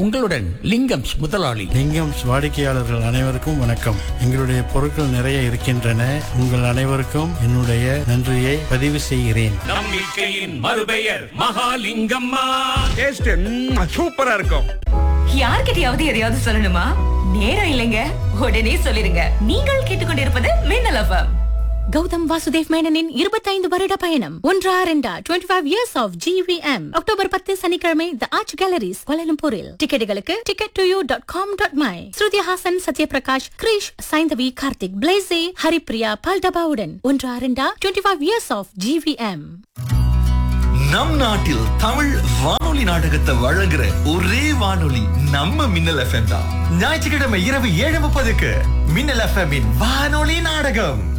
உங்களுடன் லிங்கம்ஸ் முதலாளி. லிங்கம்ஸ் வாடிக்கையாளர்கள் அனைவருக்கும் வணக்கம். எங்களுடைய பொருட்கள் நிறைய இருக்கின்றன. உங்கள் அனைவருக்கும் என்னுடைய நன்றியை பதிவு செய்கிறேன். நம்பிக்கையின் மறுபெயர் மகாலிங்கம்மா. டேஸ்ட் சூப்பரா இருக்கும். யார்கிட்டயாவது எதையாவது சொல்லணுமா? நேரம் இல்லைங்க, உடனே சொல்லிருங்க. நீங்கள் கேட்டுக்கொண்டிருப்பது மின்னல் எஃப்எம். கௌதம் வாசுதேவ் மேனனின் 25 வருட பயணம் 25 years of GVM. அக்டோபர் 10 சனிக்கிழமை தி ஆர்ச் கேலரிஸ் கோலாலம்பூரில். டிக்கெட்டுகளுக்கு ticket2u.com.my. Shruti Haasan, Sathyaprakash, Girish, Saindhavi, Karthik, பிளேசே, Haripriya, பால்டபாவுடன் 25 years of GVM. நம் நாட்டில் தமிழ் வானொலி நாடகத்தை வழங்குற ஒரே வானொலி நம்ம மின்னல் எஃப்எம் தான். ஞாயிற்றுக்கிழமை இரவு 7:30 மின்னல் எஃப்எம் வானொலி நாடகம்.